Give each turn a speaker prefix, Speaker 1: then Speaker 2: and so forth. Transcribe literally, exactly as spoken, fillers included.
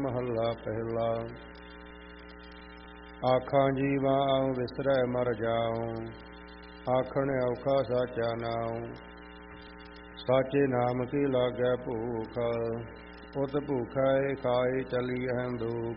Speaker 1: महला पहला। आखां जीवा आऊं विसरै मर जाऊं, आखण औखा साचा नाऊं। साचे नाम की लागै भूख, उत भूखै खाए चली अहम दुख।